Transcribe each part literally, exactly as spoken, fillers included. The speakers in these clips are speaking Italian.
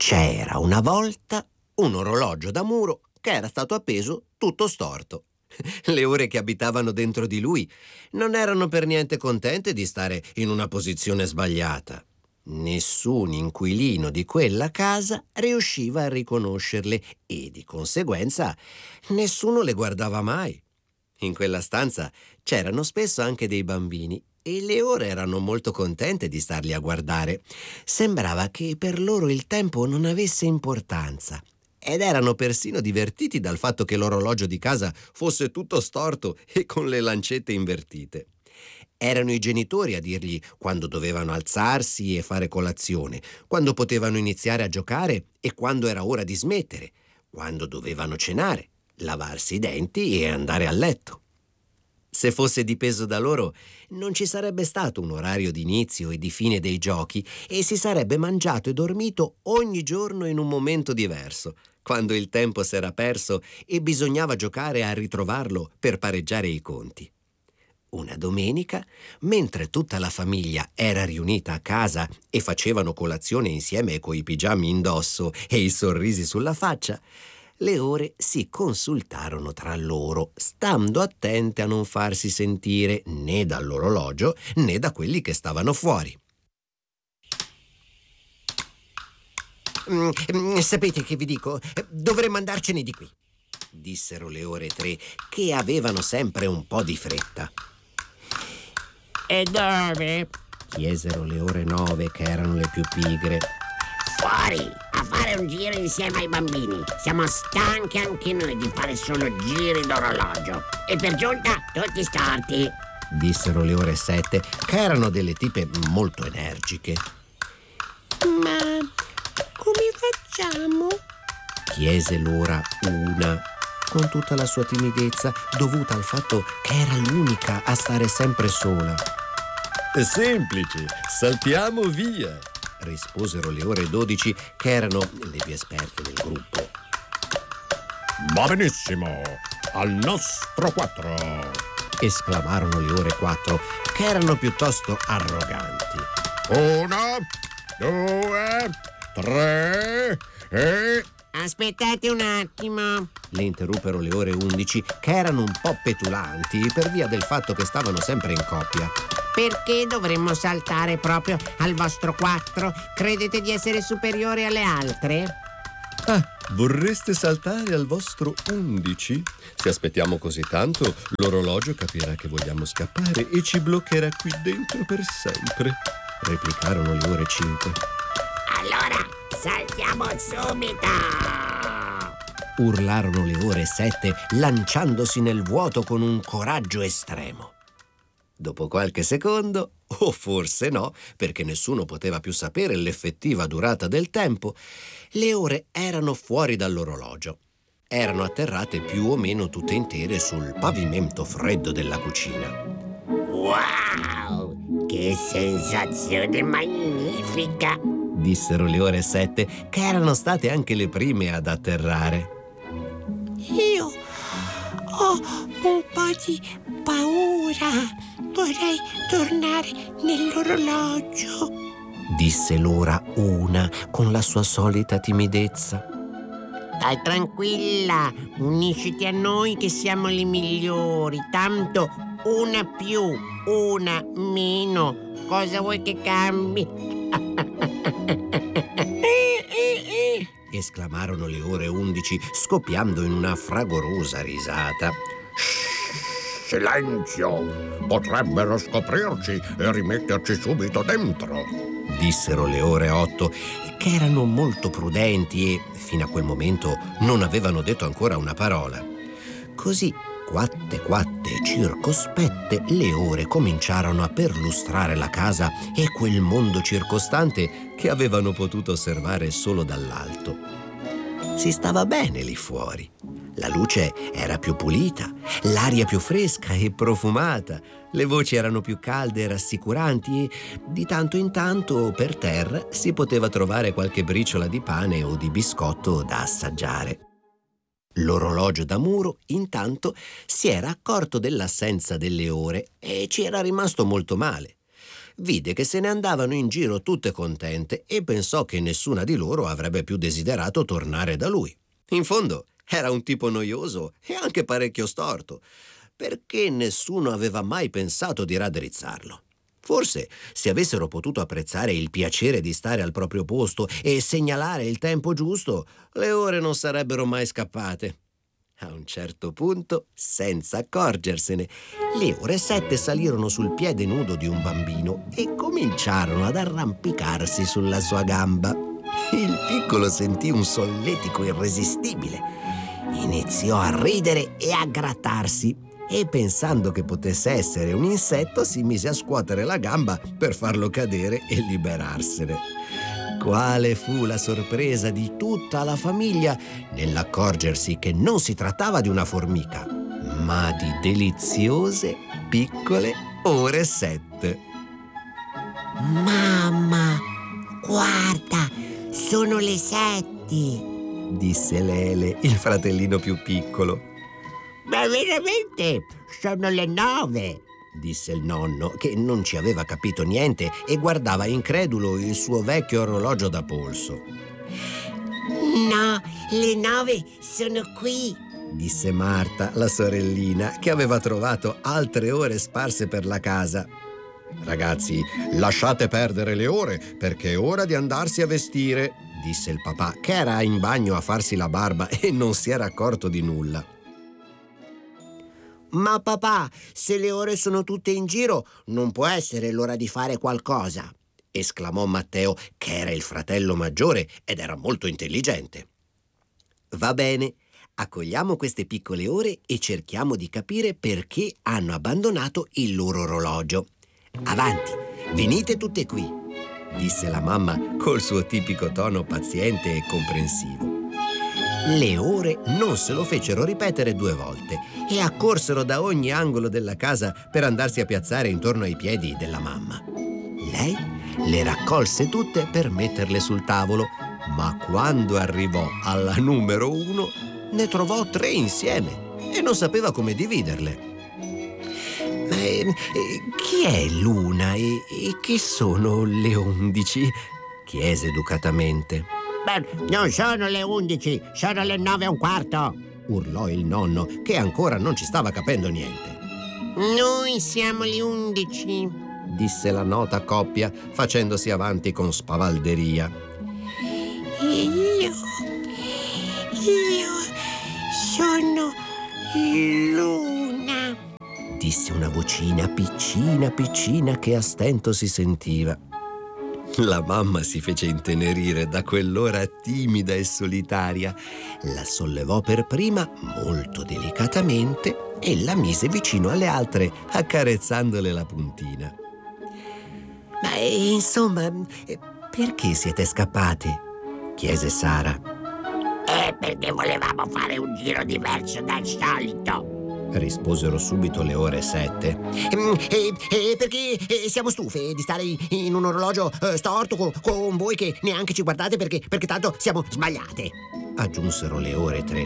C'era una volta un orologio da muro che era stato appeso tutto storto. Le ore che abitavano dentro di lui non erano per niente contente di stare in una posizione sbagliata. Nessun inquilino di quella casa riusciva a riconoscerle e, di conseguenza, nessuno le guardava mai. In quella stanza c'erano spesso anche dei bambini e le ore erano molto contente di starli a guardare. Sembrava che per loro il tempo non avesse importanza ed erano persino divertiti dal fatto che l'orologio di casa fosse tutto storto e con le lancette invertite. Erano i genitori a dirgli quando dovevano alzarsi e fare colazione, quando potevano iniziare a giocare e quando era ora di smettere, quando dovevano cenare, lavarsi i denti e andare a letto. Se fosse dipeso da loro, non ci sarebbe stato un orario di inizio e di fine dei giochi e si sarebbe mangiato e dormito ogni giorno in un momento diverso, quando il tempo s'era perso e bisognava giocare a ritrovarlo per pareggiare i conti. Una domenica, mentre tutta la famiglia era riunita a casa e facevano colazione insieme coi pigiami indosso e i sorrisi sulla faccia, le ore si consultarono tra loro, stando attente a non farsi sentire né dall'orologio né da quelli che stavano fuori. Mm, mm, sapete che vi dico? Dovremmo andarcene di qui, dissero le ore tre, che avevano sempre un po' di fretta. E dove? Chiesero le ore nove, che erano le più pigre. Fuori, a fare un giro insieme ai bambini. Siamo stanchi anche noi di fare solo giri d'orologio. E per giunta tutti storti, dissero le ore sette, che erano delle tipe molto energiche. Ma come facciamo? Chiese l'ora una, con tutta la sua timidezza dovuta al fatto che era l'unica a stare sempre sola. È semplice, saltiamo via, risposero le ore dodici, che erano le più esperte del gruppo. Va benissimo, al nostro quattro, esclamarono le ore quattro, che erano piuttosto arroganti. Una, due, tre e... Aspettate un attimo, le interruppero le ore undici, che erano un po' petulanti per via del fatto che stavano sempre in coppia. Perché dovremmo saltare proprio al vostro quattro? Credete di essere superiore alle altre? Ah, vorreste saltare al vostro undici? Se aspettiamo così tanto, l'orologio capirà che vogliamo scappare e ci bloccherà qui dentro per sempre, replicarono le ore cinque. Allora, saltiamo subito! Urlarono le ore sette, lanciandosi nel vuoto con un coraggio estremo. Dopo qualche secondo, o forse no, perché nessuno poteva più sapere l'effettiva durata del tempo, le ore erano fuori dall'orologio. Erano atterrate più o meno tutte intere sul pavimento freddo della cucina. Wow! Che sensazione magnifica! Dissero le ore sette, che erano state anche le prime ad atterrare. Io ho un po' di paura. Vorrei tornare nell'orologio, disse l'ora una con la sua solita timidezza. Stai tranquilla, unisciti a noi che siamo le migliori. Tanto una più, una meno. Cosa vuoi che cambi? Esclamarono le ore undici, scoppiando in una fragorosa risata. Silenzio! Potrebbero scoprirci e rimetterci subito dentro, dissero le ore otto, che erano molto prudenti e, fino a quel momento, non avevano detto ancora una parola. Così, quatte quatte e circospette, le ore cominciarono a perlustrare la casa e quel mondo circostante che avevano potuto osservare solo dall'alto. Si stava bene lì fuori. La luce era più pulita, l'aria più fresca e profumata, le voci erano più calde e rassicuranti e di tanto in tanto per terra si poteva trovare qualche briciola di pane o di biscotto da assaggiare. L'orologio da muro, intanto, si era accorto dell'assenza delle ore e ci era rimasto molto male. vide che se ne andavano in giro tutte contente e pensò che nessuna di loro avrebbe più desiderato tornare da lui. In fondo era un tipo noioso e anche parecchio storto, perché nessuno aveva mai pensato di raddrizzarlo. Forse, se avessero potuto apprezzare il piacere di stare al proprio posto e segnalare il tempo giusto, le ore non sarebbero mai scappate. A un certo punto, senza accorgersene, le ore sette salirono sul piede nudo di un bambino e cominciarono ad arrampicarsi sulla sua gamba. Il piccolo sentì un solletico irresistibile. Iniziò a ridere e a grattarsi e, pensando che potesse essere un insetto, si mise a scuotere la gamba per farlo cadere e liberarsene. Quale fu la sorpresa di tutta la famiglia nell'accorgersi che non si trattava di una formica, ma di deliziose piccole ore sette. Mamma, guarda, sono le sette, disse Lele, il fratellino più piccolo. Ma veramente sono le nove, disse il nonno, che non ci aveva capito niente e guardava incredulo il suo vecchio orologio da polso. No, le nove sono qui, disse Marta, la sorellina, che aveva trovato altre ore sparse per la casa. Ragazzi, lasciate perdere le ore, perché è ora di andarsi a vestire, disse il papà, che era in bagno a farsi la barba e non si era accorto di nulla. Ma papà, se le ore sono tutte in giro, non può essere l'ora di fare qualcosa, esclamò Matteo, che era il fratello maggiore ed era molto intelligente. Va bene, accogliamo queste piccole ore e cerchiamo di capire perché hanno abbandonato il loro orologio. Avanti, venite tutte qui, disse la mamma col suo tipico tono paziente e comprensivo. Le ore non se lo fecero ripetere due volte e accorsero da ogni angolo della casa per andarsi a piazzare intorno ai piedi della mamma. Lei le raccolse tutte per metterle sul tavolo, ma quando arrivò alla numero uno ne trovò tre insieme e non sapeva come dividerle. Eh, eh, chi è l'una e, e chi sono le undici? Chiese educatamente. Beh, non sono le undici, sono le nove e un quarto, urlò il nonno, che ancora non ci stava capendo niente. Noi siamo le undici, disse la nota coppia, facendosi avanti con spavalderia. Io, io sono l'una, disse una vocina piccina piccina che a stento si sentiva. La mamma si fece intenerire da quell'ora timida e solitaria, la sollevò per prima molto delicatamente e la mise vicino alle altre, accarezzandole la puntina. Ma insomma, perché siete scappate? Chiese Sara. È perché volevamo fare un giro diverso dal solito, risposero subito le ore sette. Mm, eh, eh, perché eh, siamo stufe di stare in un orologio eh, storto con, con voi che neanche ci guardate perché, perché tanto siamo sbagliate, aggiunsero le ore tre.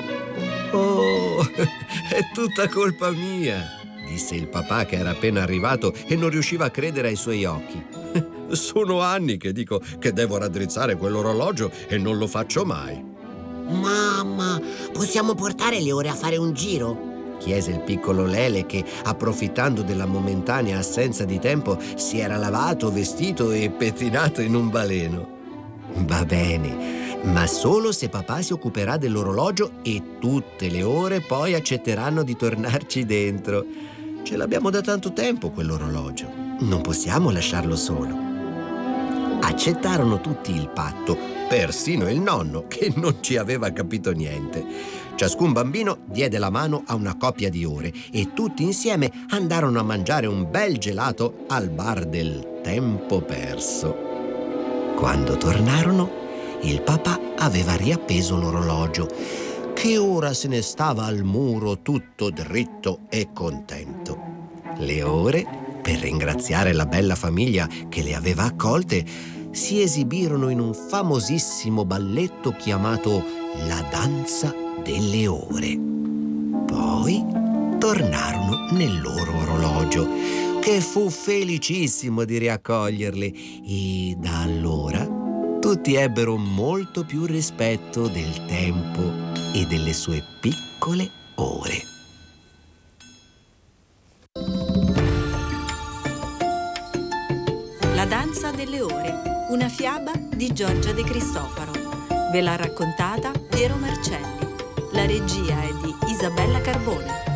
Oh, è tutta colpa mia, disse il papà, che era appena arrivato e non riusciva a credere ai suoi occhi. Sono anni che dico che devo raddrizzare quell'orologio e non lo faccio mai. Mamma, possiamo portare le ore a fare un giro? Chiese il piccolo Lele, che, approfittando della momentanea assenza di tempo, si era lavato, vestito e pettinato in un baleno. Va bene, ma solo se papà si occuperà dell'orologio e tutte le ore poi accetteranno di tornarci dentro. Ce l'abbiamo da tanto tempo quell'orologio, non possiamo lasciarlo solo. Accettarono tutti il patto, persino il nonno, che non ci aveva capito niente. Ciascun bambino diede la mano a una coppia di ore e tutti insieme andarono a mangiare un bel gelato al bar del tempo perso. Quando tornarono, il papà aveva riappeso l'orologio, che ora se ne stava al muro tutto dritto e contento. Le ore, per ringraziare la bella famiglia che le aveva accolte, si esibirono in un famosissimo balletto chiamato La danza delle ore. Poi tornarono nel loro orologio, che fu felicissimo di riaccoglierli e da allora tutti ebbero molto più rispetto del tempo e delle sue piccole ore. La danza delle ore, una fiaba di Giorgia De Cristofaro. Ve l'ha raccontata Piero Marcelli. La regia è di Isabella Carbone.